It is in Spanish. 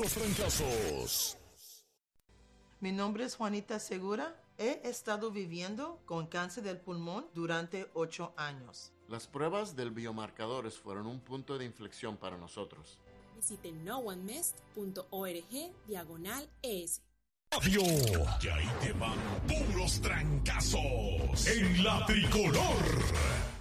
Puros Trancazos. Mi nombre es Juanita Segura. He estado viviendo con cáncer del pulmón durante 8 años. Las pruebas del biomarcadores fueron un punto de inflexión para nosotros. Visite noonemest.org/ES. Radio. Y ahí te van puros trancazos en la tricolor.